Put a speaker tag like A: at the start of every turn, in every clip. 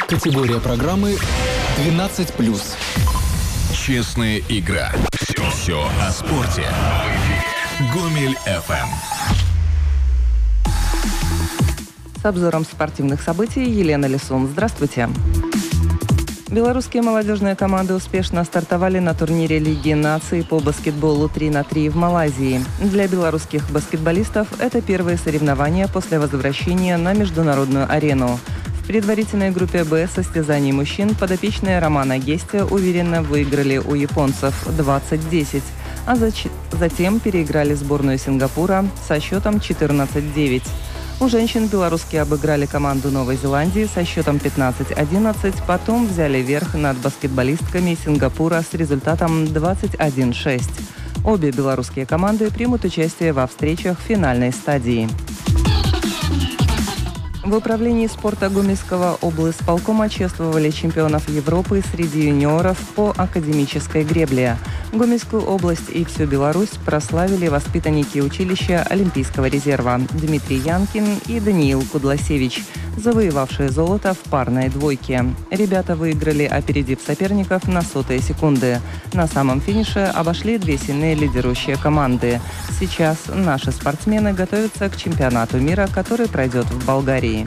A: Категория программы 12+.
B: Честная игра. Все о спорте. Гомель FM.
C: С обзором спортивных событий Елена Лисун. Здравствуйте. Белорусские молодежные команды успешно стартовали на турнире Лиги наций по баскетболу 3х3 в Малайзии. Для белорусских баскетболистов это первые соревнования после возвращения на международную арену. В предварительной группе «Б» состязаний мужчин подопечные Романа Гестя уверенно выиграли у японцев 20-10, а затем переиграли сборную Сингапура со счетом 14-9. У женщин белорусские обыграли команду Новой Зеландии со счетом 15-11, потом взяли верх над баскетболистками Сингапура с результатом 21-6. Обе белорусские команды примут участие во встречах финальной стадии. В управлении спорта Гомельского облисполкома чествовали чемпионов Европы среди юниоров по академической гребле. Гомельскую область и всю Беларусь прославили воспитанники училища Олимпийского резерва Дмитрий Янкин и Даниил Кудласевич, завоевавшие золото в парной двойке. Ребята выиграли, опередив соперников на сотые секунды. На самом финише обошли две сильные лидирующие команды. Сейчас наши спортсмены готовятся к чемпионату мира, который пройдет в Болгарии.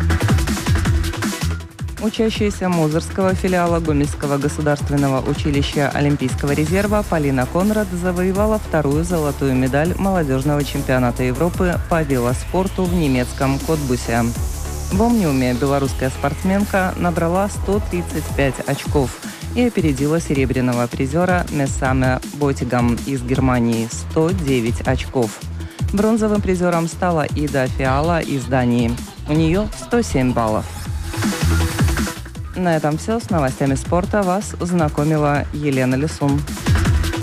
C: Учащаяся Мозырского филиала Гомельского государственного училища Олимпийского резерва Полина Конрад завоевала вторую золотую медаль молодежного чемпионата Европы по велоспорту в немецком Котбусе. В Омниуме белорусская спортсменка набрала 135 очков и опередила серебряного призера Мессаме Ботигам из Германии 109 очков. Бронзовым призером стала Ида Фиала из Дании. У нее 107 баллов. На этом все. С новостями спорта вас знакомила Елена Лисун.